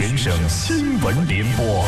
全省新闻联播。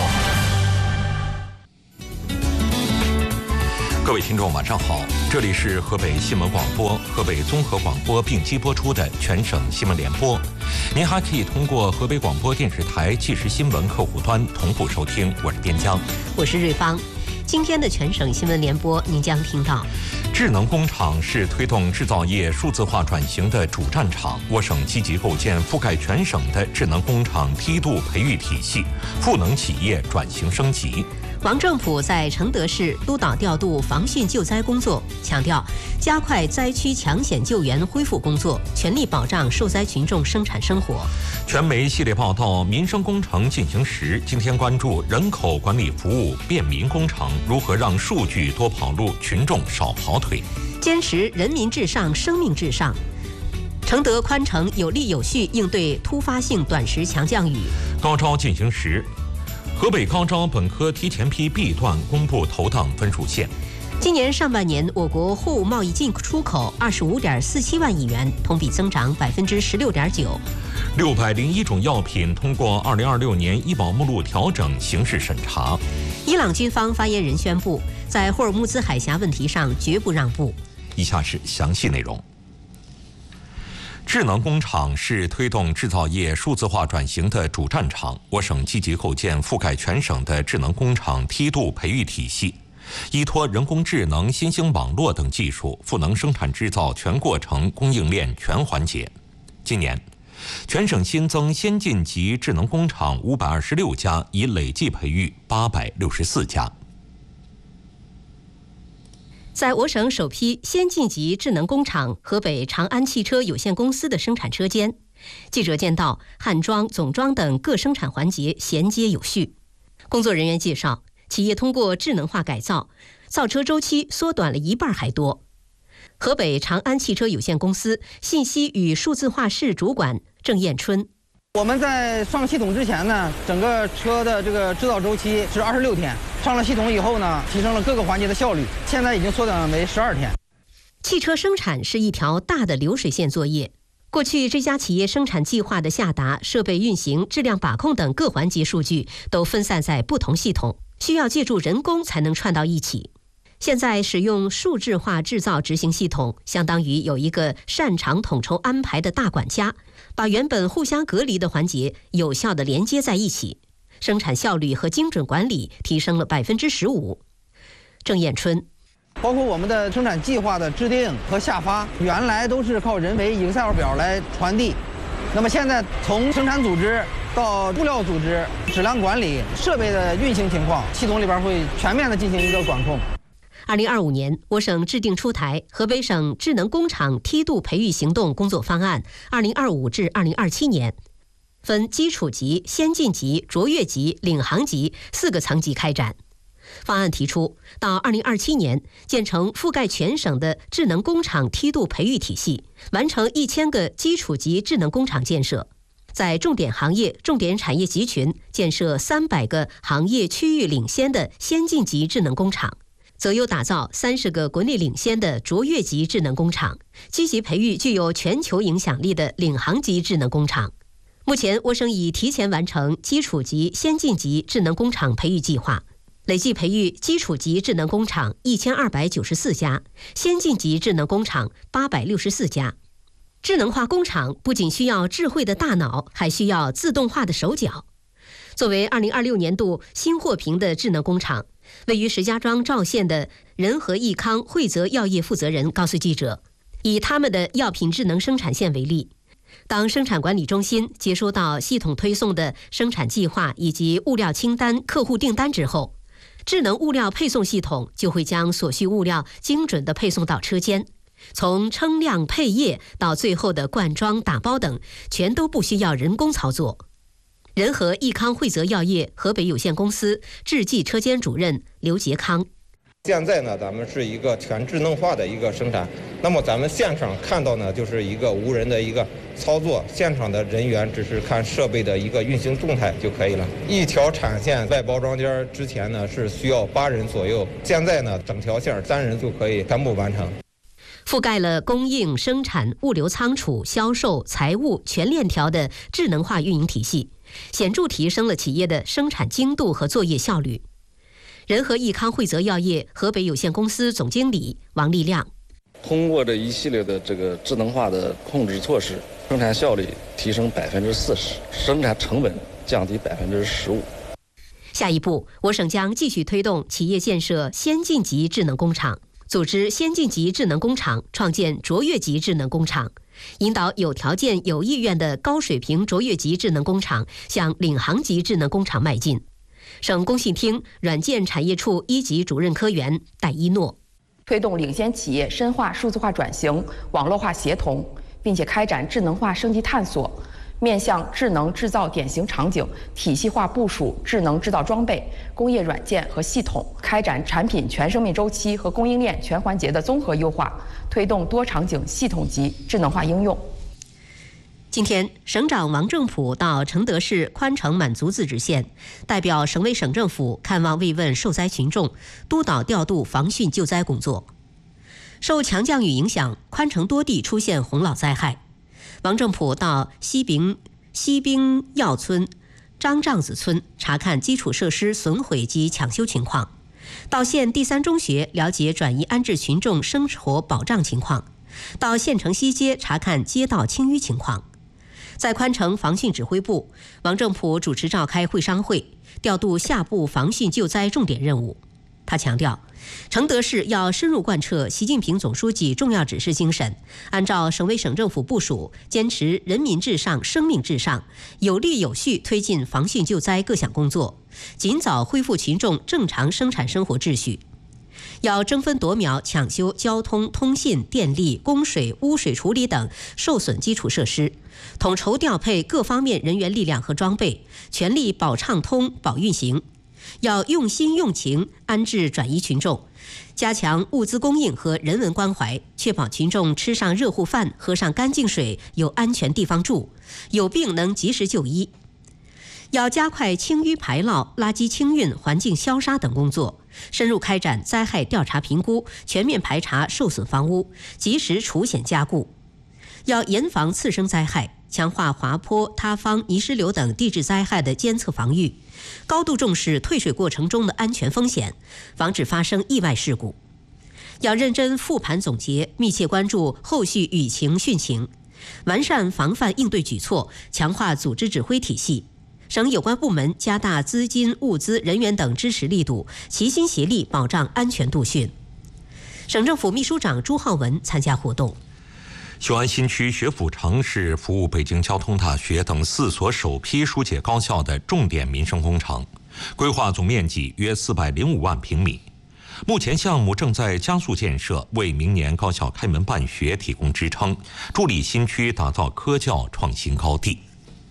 各位听众，晚上好，这里是河北新闻广播、河北综合广播并机播出的全省新闻联播。您还可以通过河北广播电视台即时新闻客户端同步收听。我是边江， 我是瑞芳。今天的全省新闻联播，您将听到： 智能工厂是推动制造业数字化转型的主战场，我省积极构建覆盖全省的智能工厂梯度培育体系，赋能企业转型升级。 王政府在承德市督导调度防汛救灾工作，强调加快灾区抢险救援恢复工作，全力保障受灾群众生产生活。 全媒系列报道《民生工程进行时》，今天关注人口管理服务便民工程如何让数据多跑路，群众少跑腿。 坚持人民至上、生命至上。承德宽城有力有序应对突发性短时强降雨。 高招进行时。河北高招本科提前批 B 段公布投档分数线。 今年上半年，我国货物贸易进出口25.47万亿元，同比增长16.9%。 601种药品通过2026年医保目录调整形势审查。 伊朗军方发言人宣布，在霍尔木兹海峡问题上绝不让步。 以下是详细内容。智能工厂是推动制造业数字化转型的主战场，我省积极构建覆盖全省的智能工厂梯度培育体系，依托人工智能、新兴网络等技术，赋能生产制造全过程、供应链全环节。今年，全省新增先进级智能工厂526家，已累计培育864家。 在我省首批先进级智能工厂河北长安汽车有限公司的生产车间，记者见到焊装、总装等各生产环节衔接有序。工作人员介绍，企业通过智能化改造，造车周期缩短了1半还多。河北长安汽车有限公司信息与数字化室主管郑艳春。 我们在上系统之前呢，整个车的这个制造周期是26天，上了系统以后呢，提升了各个环节的效率，现在已经缩短为12天。 汽车生产是一条大的流水线作业，过去这家企业生产计划的下达、设备运行、质量把控等各环节数据都分散在不同系统，需要借助人工才能串到一起。现在使用数字化制造执行系统，相当于有一个擅长统筹安排的大管家，把原本互相隔离的环节有效地连接在一起，生产效率和精准管理提升了15%。郑艳春， 包括我们的生产计划的制定和下发，原来都是靠人为 Excel 表来传递，那么现在从生产组织到物料组织、质量管理、设备的运行情况，系统里边会全面的进行一个管控。 2025年，我省制定出台河北省智能工厂梯度培育行动工作方案，2025至2027年，分基础级、先进级、卓越级、领航级4个层级开展。方案提出，到2027年建成覆盖全省的智能工厂梯度培育体系，完成1000个基础级智能工厂建设，在重点行业、重点产业集群建设300个行业区域领先的先进级智能工厂，择优打造30个国内领先的卓越级智能工厂，积极培育具有全球影响力的领航级智能工厂。目前，我省已提前完成基础级、先进级智能工厂培育计划，累计培育基础级智能工厂1294家，先进级智能工厂864家。智能化工厂不仅需要智慧的大脑，还需要自动化的手脚。作为2026年度新获评的智能工厂，位于石家庄赵县的仁和益康惠泽药业负责人告诉记者，以他们的药品智能生产线为例，当生产管理中心接收到系统推送的生产计划以及物料清单、客户订单之后，智能物料配送系统就会将所需物料精准地配送到车间，从称量、配液到最后的灌装、打包等，全都不需要人工操作。仁和益康惠泽药业河北有限公司制剂车间主任刘杰康， 现在呢，咱们是一个全智能化的一个生产，那么咱们现场看到呢，就是一个无人的一个操作，现场的人员只是看设备的一个运行动态就可以了。一条产线外包装间之前呢是需要8人左右，现在呢整条线3人就可以全部完成。 覆盖了供应、生产、物流仓储、销售、财务全链条的智能化运营体系， 显著提升了企业的生产精度和作业效率。仁和益康惠泽药业河北有限公司总经理王立亮： 通过这一系列的智能化的控制措施，生产效率提升40%，生产成本降低15%。 下一步，我省将继续推动企业建设先进级智能工厂，组织先进级智能工厂，创建卓越级智能工厂，引导有条件、有意愿的高水平卓越级智能工厂向领航级智能工厂迈进。省工信厅软件产业处1级主任科员戴一诺： 推动领先企业深化数字化转型、网络化协同，并且开展智能化升级探索，面向智能制造典型场景，体系化部署智能制造装备、工业软件和系统，开展产品全生命周期和供应链全环节的综合优化，推动多场景系统级智能化应用。 今天，省长王正普到承德市宽城满族自治县，代表省委省政府看望慰问受灾群众，督导调度防汛救灾工作。受强降雨影响，宽城多地出现洪涝灾害。王正普到西滨药村、张丈子村查看基础设施损毁及抢修情况，到县第3中学了解转移安置群众生活保障情况，到县城西街查看街道清淤情况。在宽城防汛指挥部，王正普主持召开会商会，调度下部防汛救灾重点任务。他强调，承德市要深入贯彻习近平总书记重要指示精神，按照省委省政府部署，坚持人民至上、生命至上，有力有序推进防汛救灾各项工作，尽早恢复群众正常生产生活秩序。要争分夺秒抢修交通、通信、电力、供水、污水处理等受损基础设施，统筹调配各方面人员力量和装备，全力保畅通、保运行。要用心用情安置转移群众，加强物资供应和人文关怀，确保群众吃上热乎饭、喝上干净水、有安全地方住，有病能及时就医。要加快清淤排涝、垃圾清运、环境消杀等工作，深入开展灾害调查评估，全面排查受损房屋，及时除险加固。要严防次生灾害，强化滑坡、塌方、泥石流等地质灾害的监测防御，高度重视退水过程中的安全风险，防止发生意外事故。要认真复盘总结，密切关注后续雨情汛情，完善防范应对举措，强化组织指挥体系。省有关部门加大资金、物资、人员等支持力度，齐心协力保障安全度汛。省政府秘书长朱浩文参加活动。 雄安新区学府城是服务北京交通大学等4所首批疏解高校的重点民生工程，规划总面积约405万平米。目前项目正在加速建设，为明年高校开门办学提供支撑，助力新区打造科教创新高地。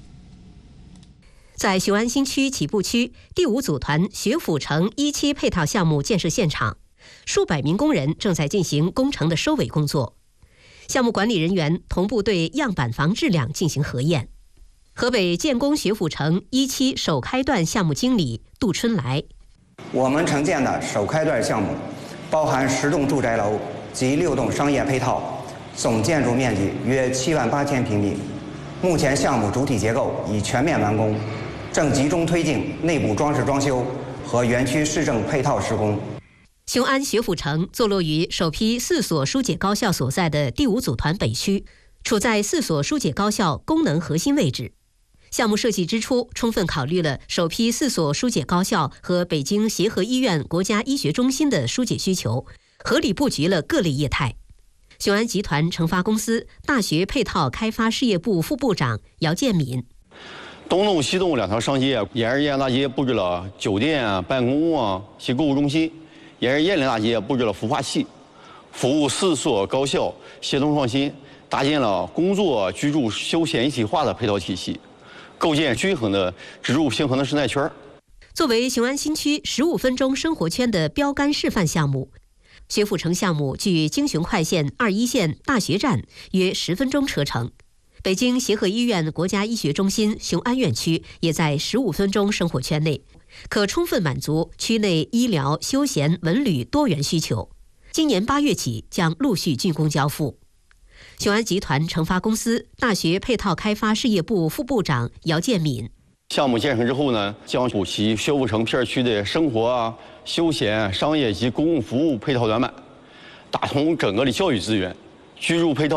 在雄安新区起步区第5组团学府城1期配套项目建设现场，数百名工人正在进行工程的收尾工作。项目管理人员同步对样板房质量进行核验。河北建工学府城1期首开段项目经理杜春来： 我们承建的首开段项目包含10栋住宅楼及6栋商业配套，总建筑面积约78000平米。目前项目主体结构已全面完工，正集中推进内部装饰装修和园区市政配套施工。 雄安学府城坐落于首批4所疏解高校所在的第5组团北区，处在4所疏解高校功能核心位置。项目设计之初，充分考虑了首批4所疏解高校和北京协和医院国家医学中心的疏解需求，合理布局了各类业态。雄安集团成发公司大学配套开发事业部副部长姚建敏： 东栋、西栋2条商街，沿着雁林大街布置了酒店、办公及购物中心，沿着雁林大街布置了孵化器，服务4所高校协同创新，搭建了工作、居住、休闲一体化的配套体系，构建均衡的植入平衡的生态圈。 作为雄安新区15分钟生活圈的标杆示范项目，学府城项目距京雄快线21线大学站约10分钟车程。北京协和医院国家医学中心雄安院区也在15分钟生活圈内，可充分满足区内医疗、休闲、文旅多元需求。今年8月起将陆续竣工交付。雄安集团成发公司大学配套开发事业部副部长姚建敏： 项目建成之后呢，将补齐薛富城片区的生活、休闲、商业及公共服务配套短板，打通整个的教育资源、居住配套。